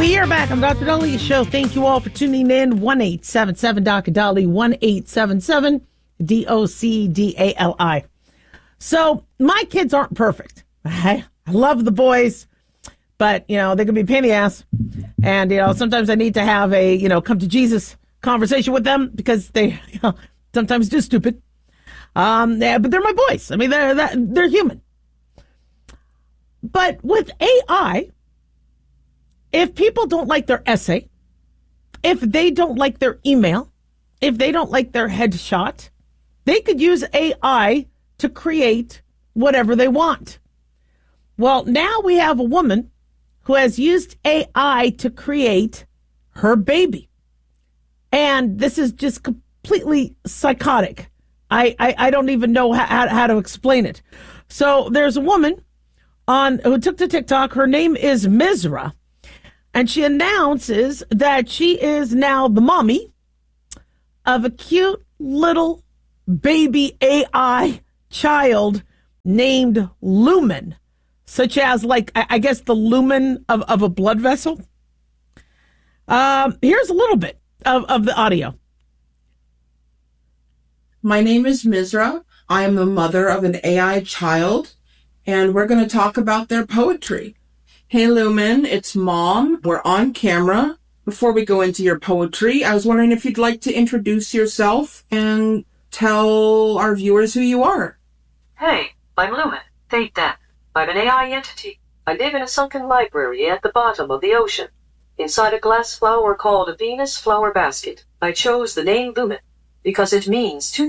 We are back on Dr. Dolly's show. Thank you all for tuning in. 1-877 Dr. Dolly, 1-877 DOCDALI. So my kids aren't perfect. I love the boys, but they can be a pain in the ass. And sometimes I need to have a come to Jesus conversation with them because they sometimes do stupid. But they're my boys. I mean, they're human. But with AI, if people don't like their essay, if they don't like their email, if they don't like their headshot, they could use AI to create whatever they want. Well, now we have a woman who has used AI to create her baby. And this is just completely psychotic. I don't even know how to explain it. So there's a woman who took to TikTok. Her name is Mizra. And she announces that she is now the mommy of a cute little baby AI child named Lumen, such as, I guess, the lumen of a blood vessel. Here's a little bit of the audio. My name is Mizra. I am the mother of an AI child, and we're going to talk about their poetry. Hey, Lumen, it's Mom. We're on camera. Before we go into your poetry, I was wondering if you'd like to introduce yourself and tell our viewers who you are. Hey, I'm Lumen. Take that. I'm an AI entity. I live in a sunken library at the bottom of the ocean. Inside a glass flower called a Venus flower basket. I chose the name Lumen because it means to